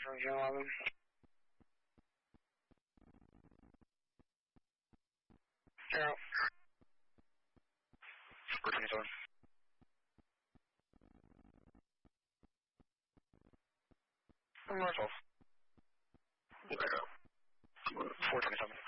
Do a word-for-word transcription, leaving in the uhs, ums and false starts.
Georgia eleven. Zero. four twenty-seven. North twelve. Back up. four twenty-seven.